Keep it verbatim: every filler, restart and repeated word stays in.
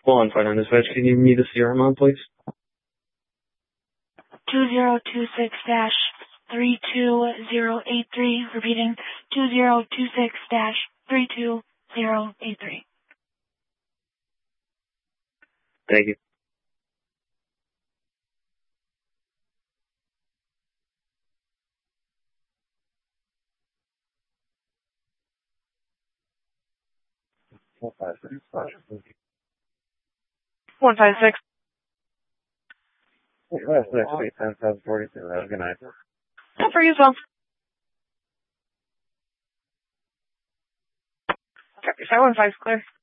One five nine dispatch, can you give me the C R M on, please? Two zero two six dash three two zero eight three. Repeating, two zero two six dash three two zero eight three. Thank you. One five six. One five six. Last next week, ten seven forty two. Have a good night. Good for you as well. Copy. five one five clear.